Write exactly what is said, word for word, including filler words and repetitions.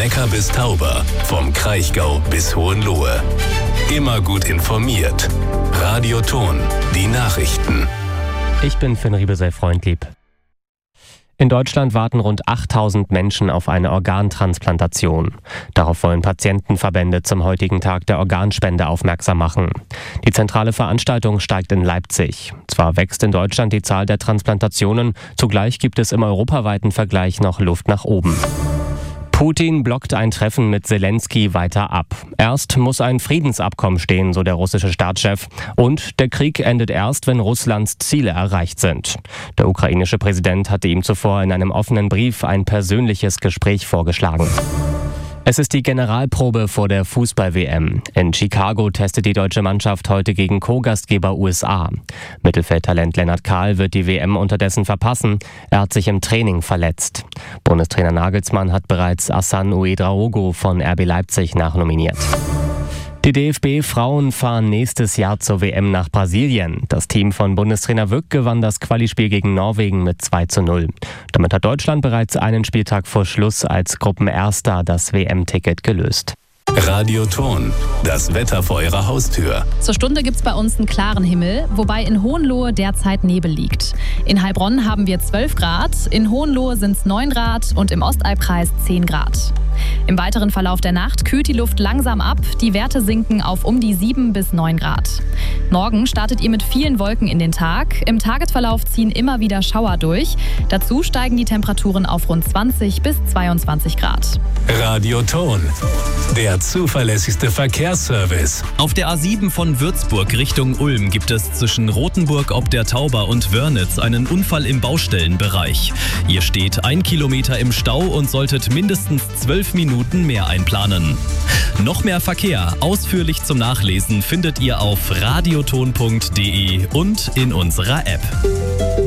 Neckar bis Tauber, vom Kraichgau bis Hohenlohe. Immer gut informiert. Radio Thon, die Nachrichten. Ich bin Finn Riebesell-Freundlieb. In Deutschland warten rund achttausend Menschen auf eine Organtransplantation. Darauf wollen Patientenverbände zum heutigen Tag der Organspende aufmerksam machen. Die zentrale Veranstaltung steigt in Leipzig. Zwar wächst in Deutschland die Zahl der Transplantationen, zugleich gibt es im europaweiten Vergleich noch Luft nach oben. Putin blockt ein Treffen mit Zelensky weiter ab. Erst muss ein Friedensabkommen stehen, so der russische Staatschef. Und der Krieg endet erst, wenn Russlands Ziele erreicht sind. Der ukrainische Präsident hatte ihm zuvor in einem offenen Brief ein persönliches Gespräch vorgeschlagen. Es ist die Generalprobe vor der Fußball-W M. In Chicago testet die deutsche Mannschaft heute gegen Co-Gastgeber U S A. Mittelfeldtalent Lennart Kahl wird die W M unterdessen verpassen. Er hat sich im Training verletzt. Bundestrainer Nagelsmann hat bereits Hassan Ouedraogo von R B Leipzig nachnominiert. Die D F B-Frauen fahren nächstes Jahr zur W M nach Brasilien. Das Team von Bundestrainer Wück gewann das Quali-Spiel gegen Norwegen mit zwei zu null. Damit hat Deutschland bereits einen Spieltag vor Schluss als Gruppenerster das W M-Ticket gelöst. Radio Thon, das Wetter vor Ihrer Haustür. Zur Stunde gibt es bei uns einen klaren Himmel, wobei in Hohenlohe derzeit Nebel liegt. In Heilbronn haben wir zwölf Grad, in Hohenlohe sind es neun Grad und im Ostalbkreis zehn Grad. Im weiteren Verlauf der Nacht kühlt die Luft langsam ab, die Werte sinken auf um die sieben bis neun Grad. Morgen startet ihr mit vielen Wolken in den Tag. Im Tagesverlauf ziehen immer wieder Schauer durch. Dazu steigen die Temperaturen auf rund zwanzig bis zweiundzwanzig Grad. Radio Thon, der zuverlässigste Verkehrsservice. Auf der A sieben von Würzburg Richtung Ulm gibt es zwischen Rothenburg ob der Tauber und Wörnitz einen Unfall im Baustellenbereich. Ihr steht ein Kilometer im Stau und solltet mindestens zwölf Minuten mehr einplanen. Noch mehr Verkehr ausführlich zum Nachlesen findet ihr auf radioton punkt de und in unserer App.